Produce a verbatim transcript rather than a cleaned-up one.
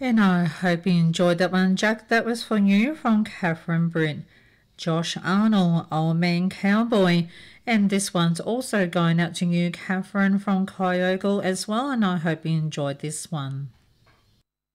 And I hope you enjoyed that one, Jack. That was for you from Catherine Britt. Josh Arnold, Old Man Cowboy. And this one's also going out to you, Catherine, from Kyogle as well. And I hope you enjoyed this one.